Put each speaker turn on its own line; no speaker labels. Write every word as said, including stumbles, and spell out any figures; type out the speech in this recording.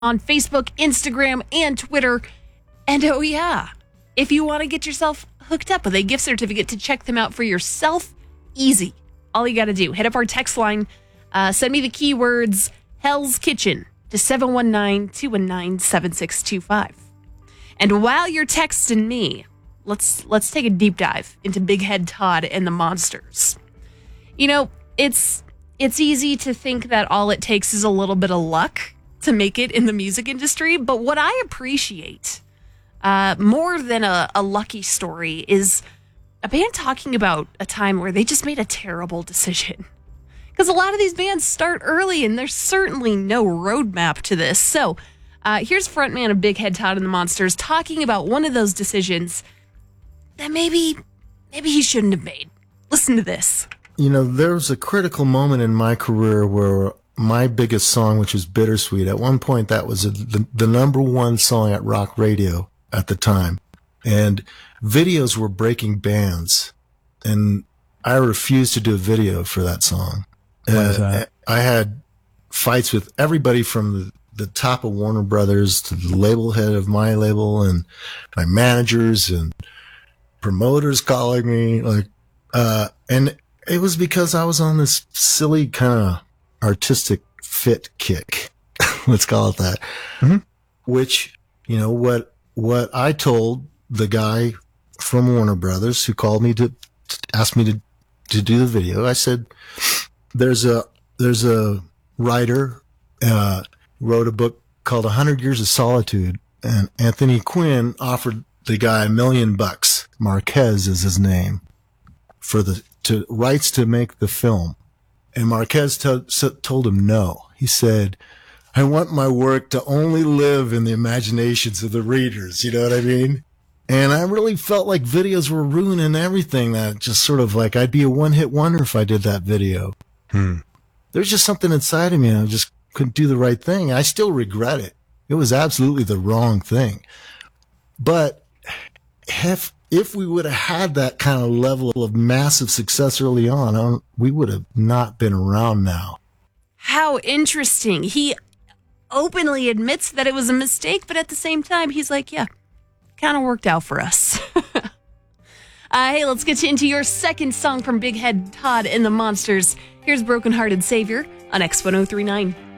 on Facebook, Instagram, and Twitter. And oh yeah, if you want to get yourself hooked up with a gift certificate to check them out for yourself, easy. All you got to do, hit up our text line, uh, send me the keywords Hell's Kitchen to seven one nine, two one nine, seven six two five. And while you're texting me, let's let's take a deep dive into Big Head Todd and the Monsters. You know, it's it's easy to think that all it takes is a little bit of luck to make it in the music industry, but what I appreciate uh, more than a, a lucky story is a band talking about a time where they just made a terrible decision. Because a lot of these bands start early, and there's certainly no roadmap to this. So uh, here's frontman of Big Head Todd and the Monsters talking about one of those decisions that maybe, maybe he shouldn't have made. Listen to this.
You know, there was a critical moment in my career where my biggest song, which was Bittersweet, at one point that was a, the, the number one song at rock radio at the time. And videos were breaking bands. And I refused to do a video for that song.
Why is that?
Uh, I had fights with everybody from the, the top of Warner Brothers to the label head of my label and my managers and promoters calling me. Like, uh, and it was because I was on this silly kind of artistic fit kick. Let's call it that. Mm-hmm. Which, you know, what, what I told the guy from Warner Brothers who called me to, to ask me to, to do the video, I said, there's a, there's a writer, uh, wrote a book called A Hundred Years of Solitude, and Anthony Quinn offered the guy a million bucks. Marquez is his name, for the, to rights to make the film. And Marquez t- told him no. He said, I want my work to only live in the imaginations of the readers. You know what I mean? And I really felt like videos were ruining everything. That just sort of like, I'd be a one-hit wonder if I did that video.
Hmm. There's
just something inside of me. I just couldn't do the right thing. I still regret it. It was absolutely the wrong thing. But if, if we would have had that kind of level of massive success early on, I don't, we would have not been around now.
How interesting. He openly admits that it was a mistake, but at the same time, he's like, yeah, kind of worked out for us. uh, hey, let's get into your second song from Big Head Todd and the Monsters. Here's Broken Hearted Savior on X ten thirty-nine.